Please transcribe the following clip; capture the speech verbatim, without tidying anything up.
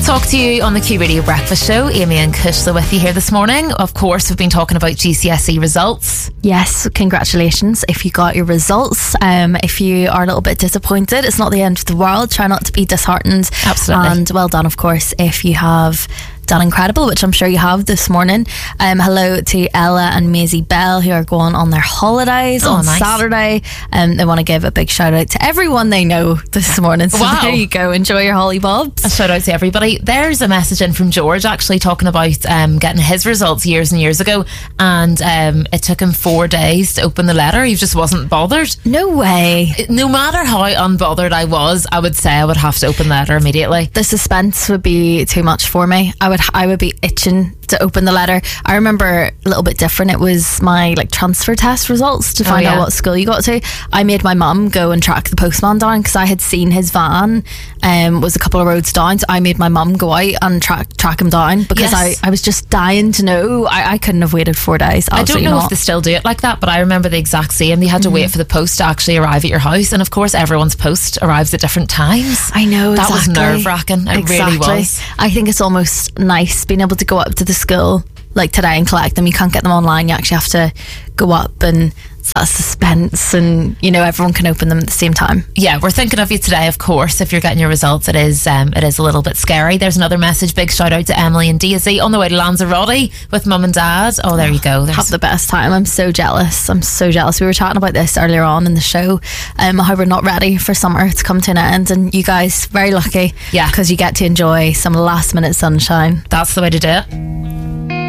Talk to you on the Q Radio Breakfast Show. Amy and Kushla with you here this morning. Of course, we've been talking about G C S E results. Yes, congratulations if you got your results. Um, if you are a little bit disappointed, it's not the end of the world. Try not to be disheartened. Absolutely. And well done, of course, if you have done incredible, which I'm sure you have this morning. Um, hello to Ella and Maisie Bell, who are going on their holidays oh, on nice. Saturday. Um, they want to give a big shout out to everyone they know this morning. So wow. there you go. Enjoy your holly bobs. A shout out to everybody. There's a message in from George actually talking about um, getting his results years and years ago, and um, it took him four days to open the letter. He just wasn't bothered. No way. No matter how unbothered I was, I would say I would have to open the letter immediately. The suspense would be too much for me. I would I would be itching to open the letter. I remember a little bit different. It was my like transfer test results to find oh, yeah. out what school you got to. I made my mum go and track the postman down because I had seen his van um, was a couple of roads down, so I made my mum go out and track track him down because yes. I, I was just dying to know. I, I couldn't have waited four days. I don't know not. if they still do it like that, but I remember the exact same. They had to mm-hmm. wait for the post to actually arrive at your house, and of course everyone's post arrives at different times. I know, that exactly. was nerve-wracking. It exactly. really was. I think it's almost nice being able to go up to the school like today and collect them. You can't get them online. You actually have to go up, and it's that suspense, and you know everyone can open them at the same time. Yeah, we're thinking of you today, of course. If you're getting your results, it is um, it is a little bit scary. There's another message. Big shout out to Emily and Daisy on the way to Lanzarote with mum and dad. Oh, there you go. There's have the best time. I'm so jealous. I'm so jealous. We were chatting about this earlier on in the show, um, how we're not ready for summer to come to an end, and you guys very lucky. Yeah, because you get to enjoy some last minute sunshine. That's the way to do it.